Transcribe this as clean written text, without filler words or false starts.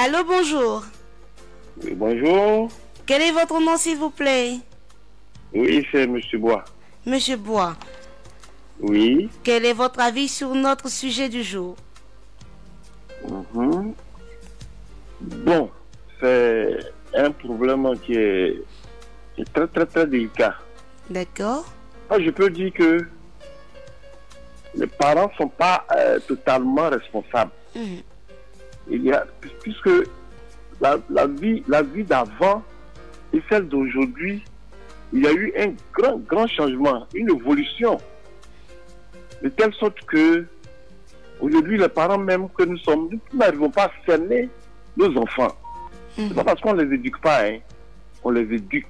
Allô, bonjour. Oui, bonjour. Quel est votre nom, s'il vous plaît? Oui, c'est Monsieur Bois. Monsieur Bois, Oui. quel est votre avis sur notre sujet du jour? Mhm. Bon, c'est un problème qui est très, très, très délicat. D'accord. Moi, je peux dire que les parents ne sont pas totalement responsables. Mhm. Il y a, puisque la vie d'avant et celle d'aujourd'hui, il y a eu un grand, grand changement, une évolution. De telle sorte que, aujourd'hui, les parents même que nous sommes, nous n'arrivons pas à cerner nos enfants. C'est pas parce qu'on ne les éduque pas, hein. On les éduque.